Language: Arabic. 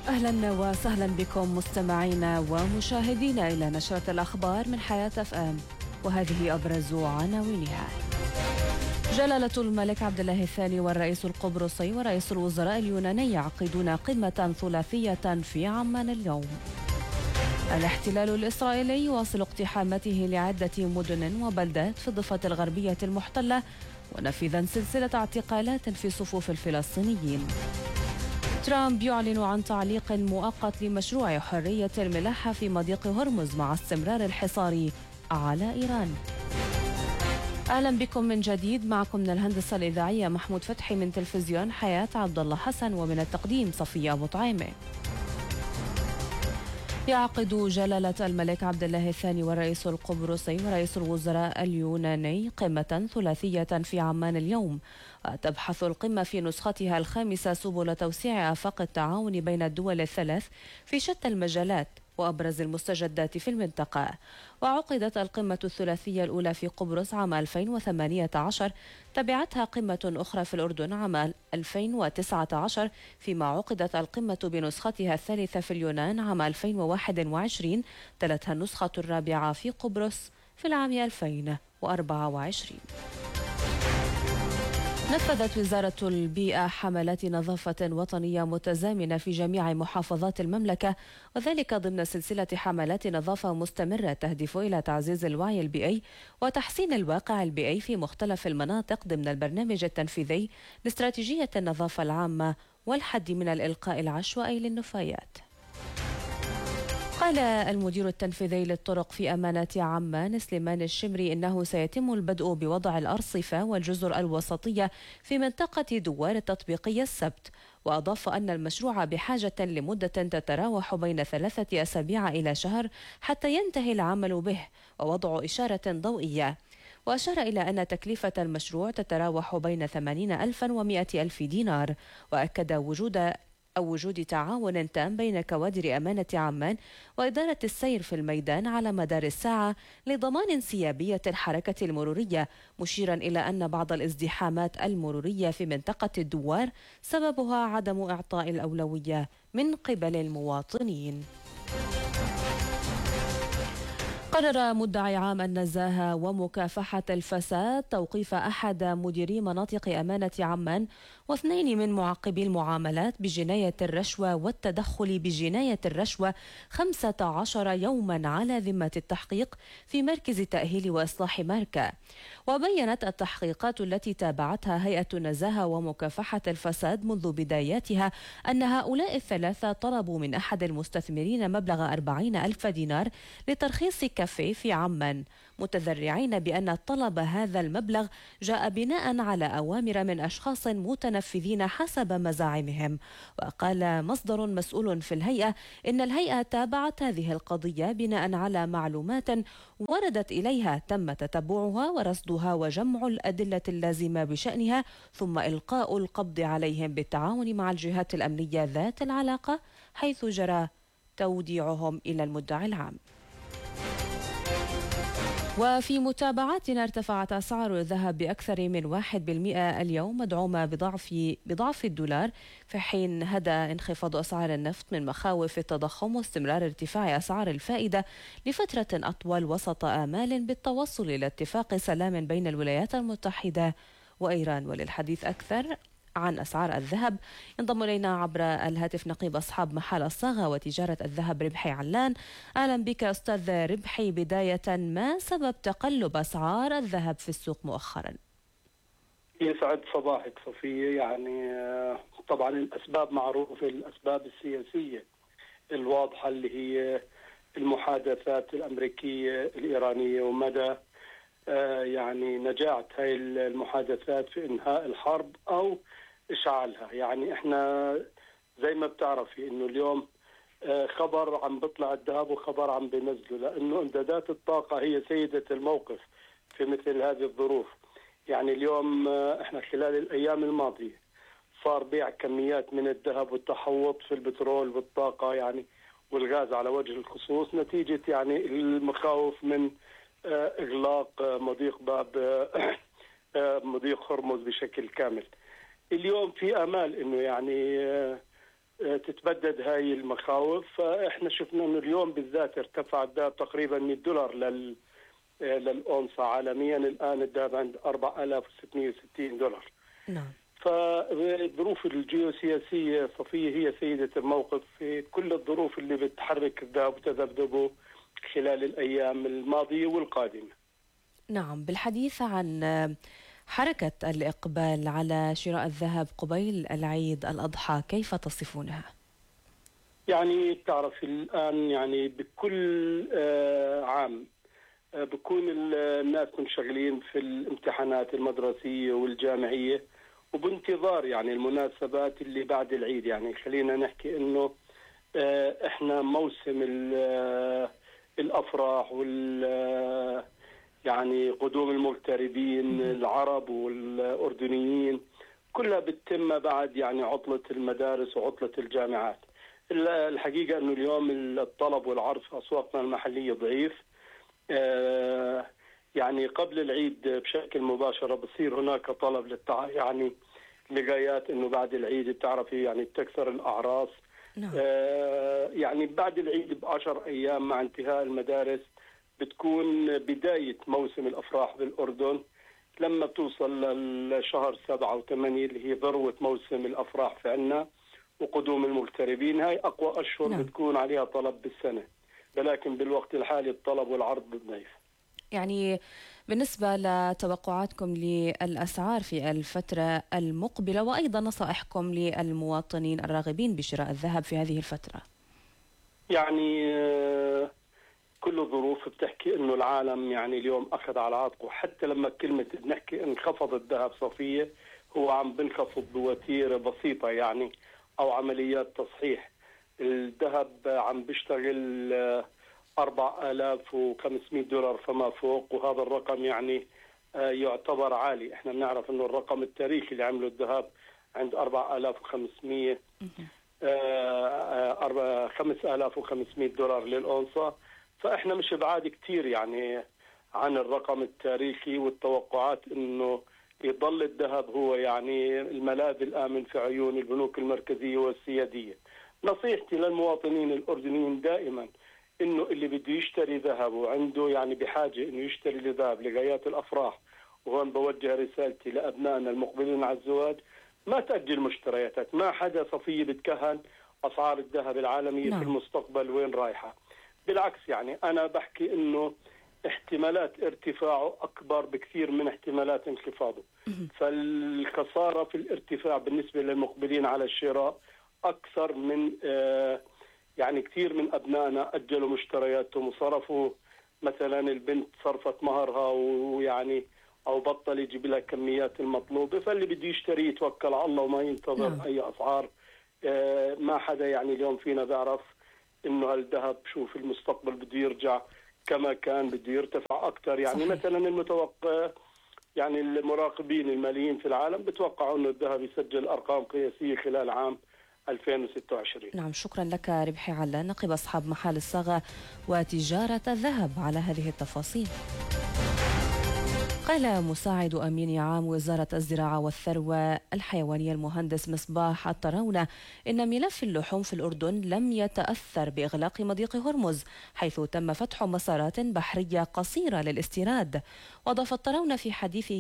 أهلا وسهلا بكم مستمعينا ومشاهدينا إلى نشرة الأخبار من حياة FM، وهذه أبرز عناوينها. جلالة الملك عبد الله الثاني والرئيس القبرصي ورئيس الوزراء اليوناني يعقدون قمة ثلاثية في عمان اليوم. الاحتلال الإسرائيلي يواصل اقتحاماته لعدة مدن وبلدات في الضفة الغربية المحتلة، ونفذا سلسلة اعتقالات في صفوف الفلسطينيين. ترامب يعلن عن تعليق مؤقت لمشروع حرية الملاحة في مضيق هرمز مع استمرار الحصار على إيران. أهلا بكم من جديد، معكم من الهندسة الإذاعية محمود فتحي، من تلفزيون حياة عبد الله حسن، ومن التقديم صفية أبو طعيمة. يعقد جلالة الملك عبد الله الثاني والرئيس القبرصي ورئيس الوزراء اليوناني قمة ثلاثية في عمان اليوم، وتبحث القمة في نسختها الخامسة سبل توسيع آفاق التعاون بين الدول الثلاث في شتى المجالات وأبرز المستجدات في المنطقة. وعقدت القمة الثلاثية الأولى في قبرص عام 2018، تبعتها قمة أخرى في الأردن عام 2019، فيما عقدت القمة بنسختها الثالثة في اليونان عام 2021، تلتها النسخة الرابعة في قبرص في العام 2024. نفذت وزارة البيئة حملات نظافة وطنية متزامنة في جميع محافظات المملكة، وذلك ضمن سلسلة حملات نظافة مستمرة تهدف إلى تعزيز الوعي البيئي وتحسين الواقع البيئي في مختلف المناطق ضمن البرنامج التنفيذي لاستراتيجية النظافة العامة والحد من الإلقاء العشوائي للنفايات. قال المدير التنفيذي للطرق في أمانة عمان سليمان الشمري إنه سيتم البدء بوضع الأرصفة والجزر الوسطية في منطقة دوار التطبيقية السبت، وأضاف أن المشروع بحاجة لمدة تتراوح بين 3 أسابيع إلى شهر حتى ينتهي العمل به ووضع إشارة ضوئية. وأشار إلى أن تكلفة المشروع تتراوح بين 80,000 و100,000 دينار، وأكد وجود تعاون تام بين كوادر أمانة عمان وإدارة السير في الميدان على مدار الساعة لضمان انسيابية الحركة المرورية، مشيرا إلى أن بعض الازدحامات المرورية في منطقة الدوار سببها عدم إعطاء الأولوية من قبل المواطنين. قرر مدعي عام النزاهة ومكافحة الفساد توقيف أحد مديري مناطق أمانة عمان و2 من معقبي المعاملات بجناية الرشوة والتدخل بجناية الرشوة 15 يوما على ذمة التحقيق في مركز تأهيل وإصلاح ماركة. وبينت التحقيقات التي تابعتها هيئة النزاهة ومكافحة الفساد منذ بداياتها أن هؤلاء الثلاثة طلبوا من أحد المستثمرين مبلغ 40,000 دينار لترخيص كافيه في عمان، متذرعين بأن طلب هذا المبلغ جاء بناء على أوامر من أشخاص متنفذين حسب مزاعمهم. وقال مصدر مسؤول في الهيئة إن الهيئة تابعت هذه القضية بناء على معلومات وردت إليها تم تتبعها ورصدها وجمع الأدلة اللازمة بشأنها، ثم إلقاء القبض عليهم بالتعاون مع الجهات الأمنية ذات العلاقة، حيث جرى توديعهم إلى المدعي العام. وفي متابعاتنا، ارتفعت أسعار الذهب بأكثر من 1% اليوم، مدعومة بضعف الدولار، في حين هدى انخفاض أسعار النفط من مخاوف التضخم واستمرار ارتفاع أسعار الفائدة لفترة أطول وسط آمال بالتوصل إلى اتفاق سلام بين الولايات المتحدة وإيران. وللحديث أكثر عن أسعار الذهب ينضم إلينا عبر الهاتف نقيب أصحاب محل الصاغة وتجارة الذهب ربحي علان. أهلا بك أستاذ ربحي. بداية، ما سبب تقلب أسعار الذهب في السوق مؤخرا؟ يسعد صباحك صفية. يعني طبعا الأسباب معروفة، الأسباب السياسية الواضحة اللي هي المحادثات الأمريكية الإيرانية ومدى يعني نجاعة هاي المحادثات في إنهاء الحرب أو إشعالها. يعني إحنا زي ما بتعرفي إنه اليوم خبر عم بيطلع الذهب وخبر عم بينزله، لأنه إمدادات الطاقة هي سيدة الموقف في مثل هذه الظروف. يعني اليوم إحنا خلال الأيام الماضية صار بيع كميات من الذهب والتحوط في البترول والطاقة يعني والغاز على وجه الخصوص، نتيجة يعني المخاوف من إغلاق مضيق باب مضيق هرمز بشكل كامل. اليوم في آمال إنه يعني تتبدد هاي المخاوف. فاحنا شفنا انه اليوم بالذات ارتفع الذهب تقريبا $100 للأونصة عالميا. الآن الذهب عند $4660. نعم. فالظروف الجيوسياسية صفية هي سيدة الموقف في كل الظروف اللي بتحرك الذهب وتذبذبه خلال الأيام الماضية والقادمة. نعم، بالحديث عن حركة الإقبال على شراء الذهب قبيل العيد الأضحى، كيف تصفونها؟ يعني بتعرف الآن يعني بكل عام بكون الناس منشغلين في الامتحانات المدرسية والجامعية وبانتظار يعني المناسبات اللي بعد العيد. يعني خلينا نحكي انه احنا موسم الافراح يعني قدوم المغتربين العرب والاردنيين كلها بتتم بعد يعني عطلة المدارس وعطلة الجامعات. الحقيقة انه اليوم الطلب والعرض في اسواقنا المحلية ضعيف. يعني قبل العيد بشكل مباشر بصير هناك طلب يعني لغايات انه بعد العيد بتعرفي يعني تكثر الاعراس. نعم. يعني بعد العيد ب10 ايام مع انتهاء المدارس بتكون بداية موسم الافراح بالاردن. لما بتوصل للشهر 7 و8 اللي هي ذروة موسم الافراح في عنا وقدوم المغتربين، هاي اقوى اشهر. نعم. بتكون عليها طلب بالسنة، ولكن بالوقت الحالي الطلب والعرض ضعيف. يعني بالنسبة لتوقعاتكم للأسعار في الفترة المقبلة وأيضا نصائحكم للمواطنين الراغبين بشراء الذهب في هذه الفترة. يعني كل الظروف بتحكي انه العالم يعني اليوم اخذ على عاتقه. حتى لما كلمة بنحكي انخفض الذهب صفية، هو عم بنخفض بوتيرة بسيطة يعني او عمليات تصحيح. الذهب عم بيشتغل $4500 فما فوق، وهذا الرقم يعني يعتبر عالي. احنا بنعرف انه الرقم التاريخي اللي عمله الذهب عند 4500 $5500 للأونصة. فاحنا مش بعاد كثير يعني عن الرقم التاريخي، والتوقعات انه يضل الذهب هو يعني الملاذ الآمن في عيون البنوك المركزية والسيادية. نصيحتي للمواطنين الأردنيين دائما انه اللي بده يشتري ذهب وعنده يعني بحاجة انه يشتري الذهب لغايات الافراح، وهون بوجه رسالتي لابنائنا المقبلين على الزواج، ما تأجل مشترياتك. ما حدا صفية بتكهن اسعار الذهب العالمية. نعم. في المستقبل وين رايحة؟ بالعكس يعني انا بحكي انه احتمالات ارتفاعه اكبر بكثير من احتمالات انخفاضه. فالخسارة في الارتفاع بالنسبة للمقبلين على الشراء اكثر من يعني كثير من أبنائنا أجلوا مشترياتهم وصرفوا مثلا البنت صرفت مهرها ويعني أو بطل يجيب لها كميات المطلوبة. فاللي بده يشتري يتوكل على الله وما ينتظر. نعم. أي أسعار. ما حدا يعني اليوم فينا بيعرف إنه الذهب شوف المستقبل بده يرجع كما كان، بده يرتفع أكثر. يعني صحيح. مثلا المتوقع يعني المراقبين الماليين في العالم بتوقعوا إنه الذهب يسجل أرقام قياسية خلال عام 2026. نعم، شكرا لك ربحي على نقيب أصحاب محال الصاغة وتجارة الذهب على هذه التفاصيل. قال مساعد أمين عام وزارة الزراعة والثروة الحيوانية المهندس مصباح الطراونة إن ملف اللحوم في الأردن لم يتأثر بإغلاق مضيق هرمز، حيث تم فتح مسارات بحرية قصيرة للاستيراد. وأضاف الطراونة في حديثه